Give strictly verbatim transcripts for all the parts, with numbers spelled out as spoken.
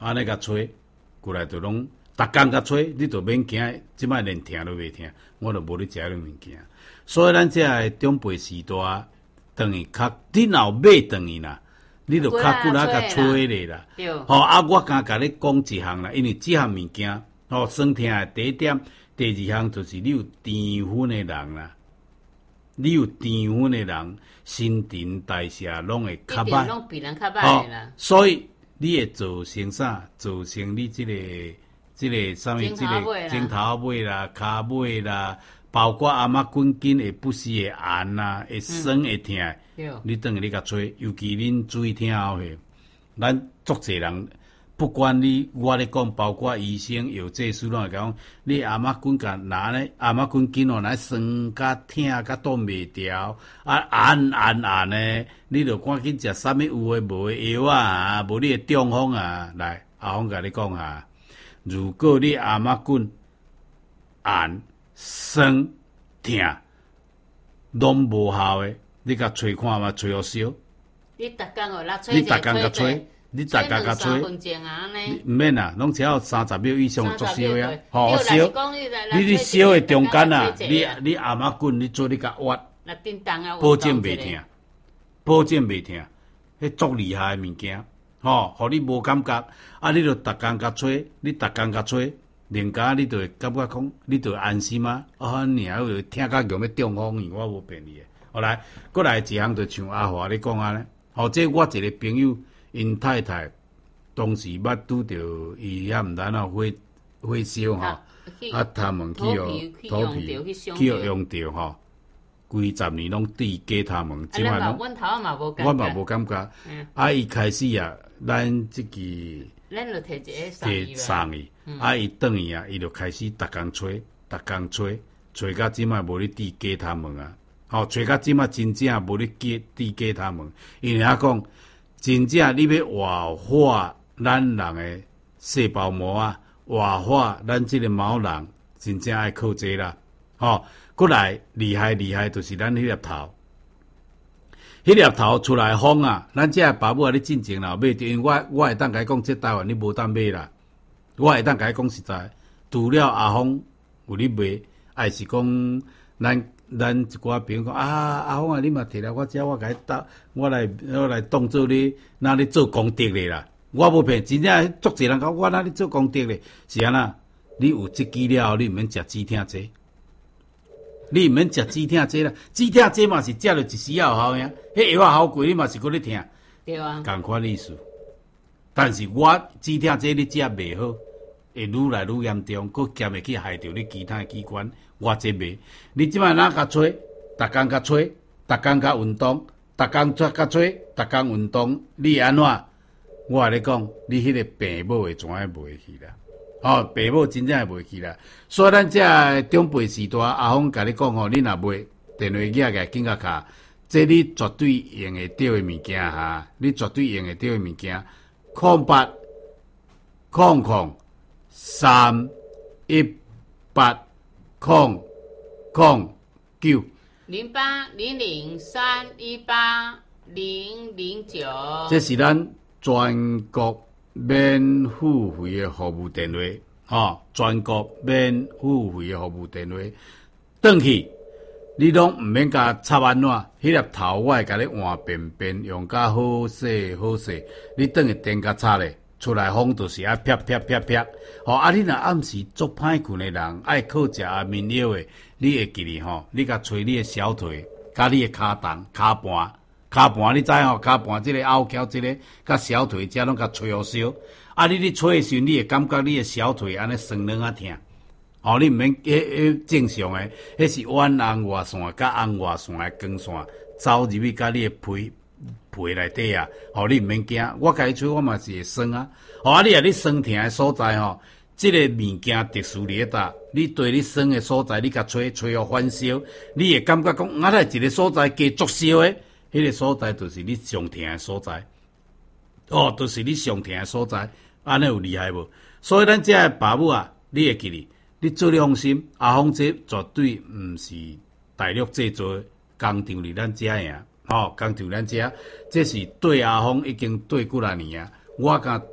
安尼甲吹，过来就拢逐工甲吹，你就免惊，即摆连听都袂听，我就无咧食迄种物件。所以咱这个长辈时代，等于较你若有买等于啦，你就较久啦甲吹咧啦。吼、哦、啊，我敢甲你讲一项啦，因为即项物件，吼、哦，酸痛的第一点，第二项就是你有甜分的人啦。你有甜分的人，新陈代谢拢会较歹， 拢比人较歹啦、哦。 所以你会造成啥？造成你即、这个、即、这个啥物？即、这个枕头尾啦、骹尾啦，包括阿妈滚筋会不时会寒啦，会酸会痛。嗯、你等于你甲吹，尤其恁注意听后去，咱足侪人。不管你，我咧讲，包括医生、药剂师拢会讲，你阿妈滚甲拿咧，阿妈滚筋哦，来酸甲痛甲挡袂调，啊按按按咧，你着赶紧食啥物有诶无诶药啊，无你诶中风啊，来阿峰甲你讲啊，如果你阿妈滚按酸痛拢无效诶，你甲吹看嘛，吹互烧。 你逐工哦，拉吹一下吹吹。你大家甲吹， 你毋免啦，拢只要三十秒以上作烧呀，吼烧。你你烧的中间啊，你你阿妈滚，你做你甲挖，保证袂痛，保证袂痛，迄足厉害的物件，吼，互你无感觉，啊，你着逐工甲吹，你逐工甲吹，人家你就会感觉讲，你就安心啊，啊，尔有听甲强要中风去，我无骗你的。后来，过来一项就像阿华你讲安尼，吼，这我一个朋友。因太太当时捌拄着伊遐毋知哪火火烧吼，啊，他们去哦土皮去哦用着吼，规十年拢对假他们，即摆拢我嘛无感觉。啊，伊开始啊，咱即个咱就摕一个送伊，啊，伊转去啊，伊就开始逐工吹，逐工吹，吹到即摆无咧对假他们啊，吼，吹到即摆真正无咧假对假他们，因为遐讲。真正你要活化咱人的细胞膜啊，活化咱这个毛囊，真正爱靠这啦。吼、哦，过来厉害厉害，就是咱迄粒头，迄粒头出来风啊，咱这爸母啊，你进前啦买着，因为我我会当甲你讲，这台湾你无当买啦，我会当甲你讲实在，除了阿峰有你买，还是讲咱。咱一寡朋友讲啊，阿峰啊，你嘛摕来我遮，我甲你搭，我来我来当做你，哪里做功德咧啦？我无骗，真正足侪人讲我哪里做功德咧？是安那？你有这支了，你毋免食止痛剂，你毋免食止痛剂啦。止痛剂嘛是食了一时有效呀，迄药啊好贵，你嘛是搁咧痛。 对啊。 共款意思。但是我止痛剂你食袂好，会愈来愈严重，搁兼会去害着你其他器官。我这袂，你即摆哪甲吹，逐工甲吹，逐工甲运动，逐工再甲吹，逐工运动，你安怎？我甲你讲，你迄个病母会怎会袂去啦？哦，病母真正会袂去啦。所以咱这长辈时代，阿峰甲你讲吼，你若买电话举个紧甲卡，这你绝对用会到的物件哈，你绝对用会到的物件，空八空空三一八。空空九零八零零三一八零零九， 这是咱全国免付费的服务电话，吼、哦，全国免付费的服务电话。转去，你拢毋免甲插安怎，迄粒头我会甲你换便便，用甲好势好势，你转去电甲插咧。出来风就是啊啪啪啪啪，吼、哦！啊，你若暗时足歹困的人，爱靠食安眠药的，你会记哩吼？你甲捶你的小腿，甲你的骹裆、骹盘、骹盘，你知吼？骹盘即个拗翘即个，甲小腿遮拢甲捶互烧。啊，你咧捶的时阵，你会感觉你的小腿安尼酸软啊痛。哦，你毋免迄迄正常的，迄是弯红外线甲红外线的光线走入去甲你的皮。皮内底啊，吼、哦、你毋免惊，我甲你吹，我嘛是会酸啊。吼、哦、啊，你啊你酸痛的所在吼，即、这个物件特殊伫咧搭，你对你酸的所在，你甲吹吹互反烧，你会感觉讲，啊来一个所在加足烧的，迄、那个所在就是你上痛的所在。哦，就是你上痛的所在，安尼有厉害无？所以咱这爸母啊，你会记哩，你做你放心，阿峰这绝对毋是大陆制作工厂伫咱遮呀。哦，工厂咱遮，这是对阿峰已经对几啊年啊。我甲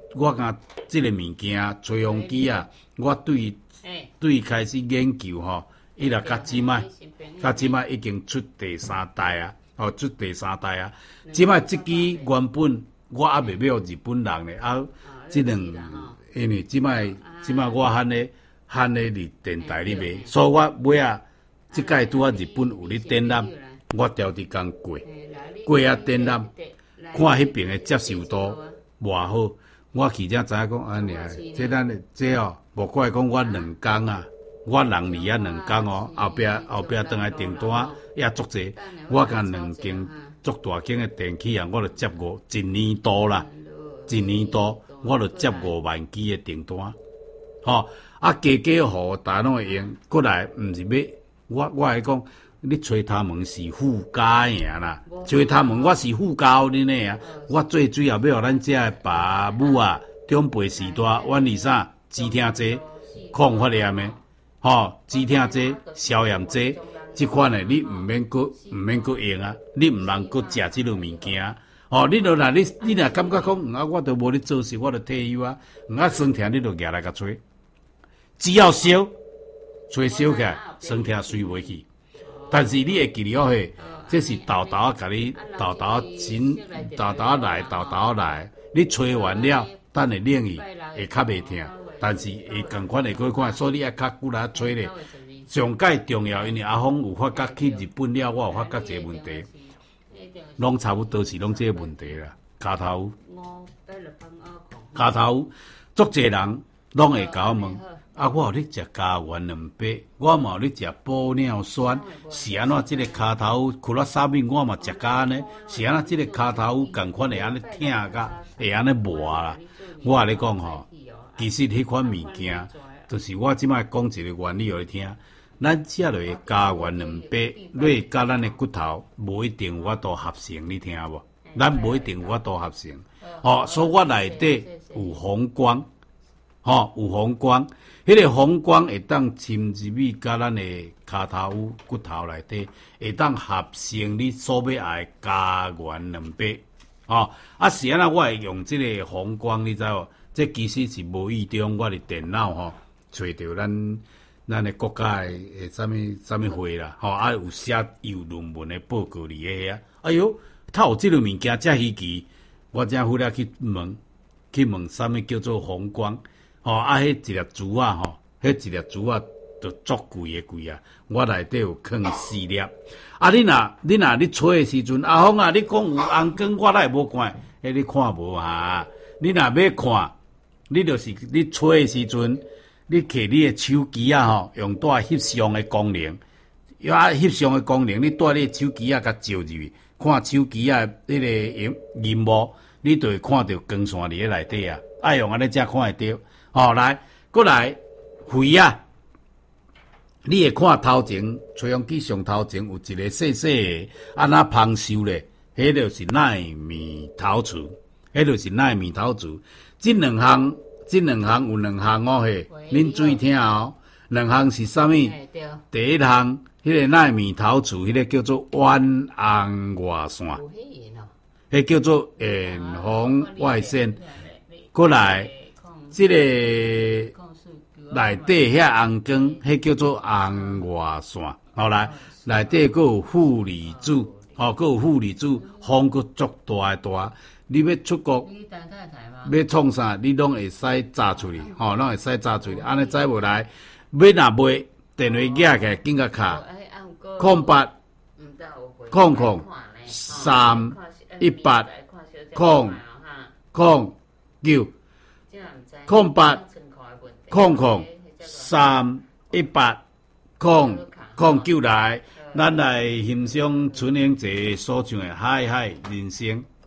我甲即个物件吹风机啊，我对对开始研究吼，伊若甲即摆，甲即摆已经出第三代啊，哦，出第三代啊。即摆即支原本我还未买日本人咧，啊，即两因为即摆即摆我喊咧喊咧伫电台里卖，所以我买啊，即届拄啊日本有咧展览，我调伫工过过啊展览，看迄边诶接受度偌好。我其实知影讲安尼啊，即咱即哦，无怪讲我两工啊，我人离啊两工哦，后壁后壁倒来订单也足济，我甲两间足大间诶电器啊，我著接五一年多啦，一年多我著接五万支诶订单，吼啊家家户户大拢会用，过来毋是要我我会讲。你吹他们是附加呀啦，吹他们我是附加恁的啊，我最主要要互咱遮的爸母啊，长辈时代，阮二啥止疼剂、抗发炎的，吼止疼剂、消炎剂，即款的你毋免搁毋免搁用啊，你毋通搁食即落物件，吼你著若你你若感觉讲啊，我著无咧做事，我著退休啊，啊酸痛你著举来甲吹，只要烧，吹烧起来，酸痛随袂去。但是你会记哩哦嘿，这是豆豆啊，甲你豆豆真豆豆来豆豆来，你吹完了，等下冷去会较袂痛，但是会共款会过看，所以你爱较久来吹咧。上界重要，因为阿峰有发觉去日本了，我有发觉一个问题，拢差不多是拢这个问题啦。骹头，骹头，足侪人拢会甲我问。啊！我有咧食家园两百，我嘛有咧食玻尿酸，是安怎？即个骹头苦辣沙米我嘛食甲安尼，是安怎？即个骹头共款会安尼疼甲，会安尼磨啦。我咧讲吼，其实迄款物件，就是我即摆讲一个原理互你听。咱食落的家园两百，你甲咱的骨头无一定有法度合成，你听无？咱无一定有法度合成。哦，所以我内底有红光，吼、哦、有红光。迄个红光会当侵入去甲咱的骹头骨头内底，会当合成你所要爱家园两百。哦，啊是安那我会用即个红光，你知无？这其实是无意中我的电脑吼，找到咱咱的国家的诶啥物啥物会啦，吼啊有写有论文的报告里个啊。哎哟，他有即个物件遮稀奇，我正忽了去问，去问啥物叫做红光。吼、哦、啊！迄一粒珠啊，吼，迄一粒珠啊，就足贵诶贵啊！我内底有放四粒。啊，你若你若你吹诶时阵，阿峰啊，你讲有红光，我来无看，迄你看无啊？你若要看，你就是你吹诶时阵，你摕你诶手机啊，吼，用带翕相诶功能，啊，翕相诶功能，你带你诶手机啊，甲照入去，看手机啊，迄个荧荧幕，你就会看到光线伫咧内底啊。爱用安尼才看会到。哦，来，过来，肺啊！你会看头前吹风机上头前有一个细细的，安那芳收咧，迄就是奈米头柱，迄就是奈米头柱。这两项，这两项有两项哦嘿，恁注意听哦。两项是啥物？第一项，迄、那个奈米头柱，迄、那个叫做远红外线，迄叫做远红外线。过来。这个内底遐红光，迄叫做红外线。后来内底佫有负离子，吼，佫有负离子，风佫足大大。你要出国，要创啥，你拢会使炸出去，吼，拢会使炸出去。安尼载无来，要若买电话举起来，紧甲卡，空八，空空三一八，空空九。空八空空三一八空空九来，咱来欣赏春英节所唱的《海海人生》。